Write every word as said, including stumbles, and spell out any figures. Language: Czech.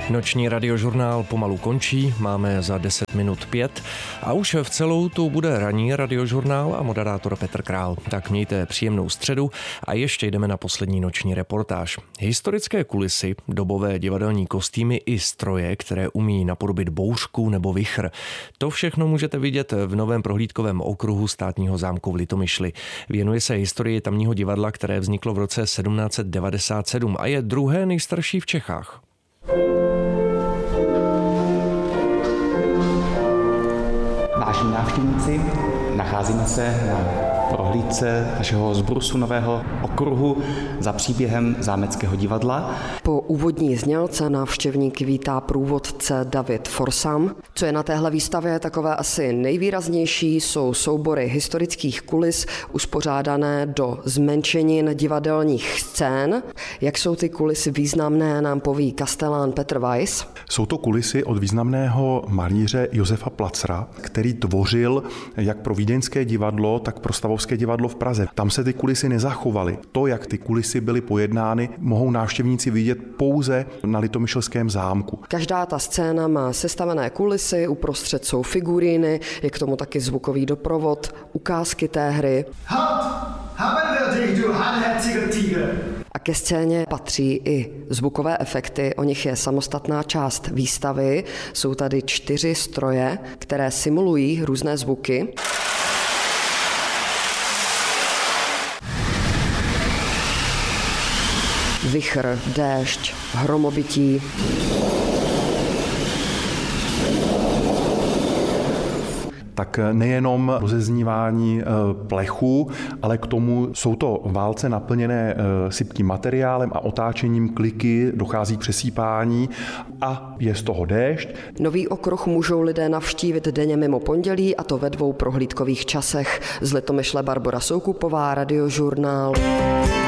Noční radiožurnál pomalu končí, máme za deset minut pět a už v celou tu bude ranní radiožurnál a moderátor Petr Král. Tak mějte příjemnou středu a ještě jdeme na poslední noční reportáž. Historické kulisy, dobové divadelní kostýmy i stroje, které umí napodobit bouřku nebo vichr. To všechno můžete vidět v novém prohlídkovém okruhu Státního zámku v Litomyšli. Věnuje se historii tamního divadla, které vzniklo v roce sedmnáct set devadesát sedm a je druhé nejstarší v Čechách. Vážení návštěvníci, nacházíme se na prohlídce našeho zbrusu nového okruhu za příběhem Zámeckého divadla. Po úvodní znělce návštěvníky vítá průvodce David Forsam. Co je na téhle výstavě takové asi nejvýraznější, jsou soubory historických kulis uspořádané do zmenšenin divadelních scén. Jak jsou ty kulisy významné, nám poví kastelán Petr Weiss. Jsou to kulisy od významného malíře Josefa Placera, který tvořil jak pro vídeňské divadlo, tak pro Stavovské divadlo v Praze. Tam se ty kulisy nezachovaly. To, jak ty kulisy byly pojednány, mohou návštěvníci vidět pouze na Litomyšlském zámku. Každá ta scéna má sestavené kulisy, uprostřed jsou figuríny, je k tomu taky zvukový doprovod, ukázky té hry. A ke scéně patří i zvukové efekty, o nich je samostatná část výstavy. Jsou tady čtyři stroje, které simulují různé zvuky. Vichr, déšť, hromobytí. Tak nejenom rozeznívání plechu, ale k tomu jsou to válce naplněné sypkým materiálem a otáčením kliky, dochází k přesýpání a je z toho déšť. Nový okruh můžou lidé navštívit denně mimo pondělí, a to ve dvou prohlídkových časech. Z Litomyšle Barbora Soukupová, Radiožurnál.